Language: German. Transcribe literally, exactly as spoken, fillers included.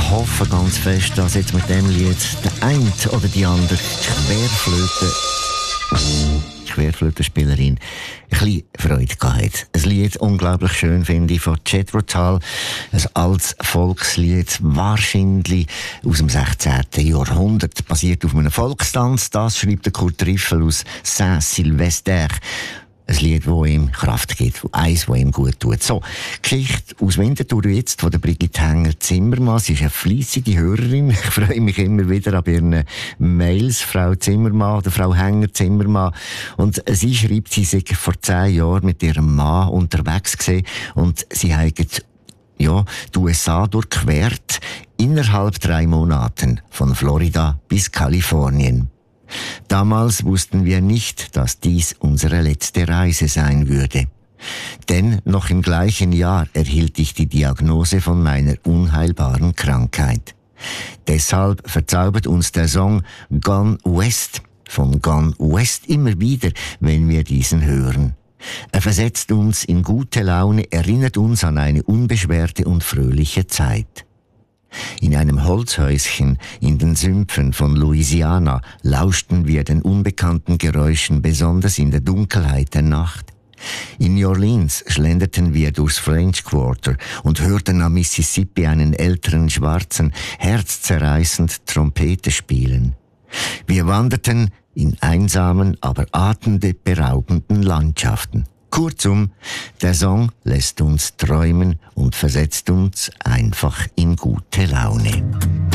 hoffe ganz fest, dass jetzt mit dem Lied der eine oder die andere Querflöte, Querflötenspielerin ein bisschen Freude gehabt hat. Ein Lied, unglaublich schön, finde ich, von Jethro Tull. Ein altes Volkslied, wahrscheinlich aus dem sechzehnten Jahrhundert, basiert auf einem Volkstanz. Das schreibt der Kurt Riffel aus Saint-Sylvester. Ein Lied, das ihm Kraft gibt, eins, das ihm gut tut. So, Geschichte aus Winterthur jetzt von der Brigitte Hänger-Zimmermann. Sie ist eine fleissige Hörerin. Ich freue mich immer wieder an ihren Mails, Frau Zimmermann oder Frau Hänger-Zimmermann. Und sie schreibt, sie sei vor zehn Jahren mit ihrem Mann unterwegs gewesen und sie haben ja, die U S A durchquert, innerhalb drei Monaten, von Florida bis Kalifornien. Damals wussten wir nicht, dass dies unsere letzte Reise sein würde. Denn noch im gleichen Jahr erhielt ich die Diagnose von meiner unheilbaren Krankheit. Deshalb verzaubert uns der Song Gone West von Gone West immer wieder, wenn wir diesen hören. Er versetzt uns in gute Laune, erinnert uns an eine unbeschwerte und fröhliche Zeit. In einem Holzhäuschen in den Sümpfen von Louisiana lauschten wir den unbekannten Geräuschen, besonders in der Dunkelheit der Nacht. In New Orleans schlenderten wir durchs French Quarter und hörten am Mississippi einen älteren Schwarzen herzzerreißend Trompete spielen. Wir wanderten in einsamen, aber atemberaubenden Landschaften. Kurzum, der Song lässt uns träumen und versetzt uns einfach in gute Laune.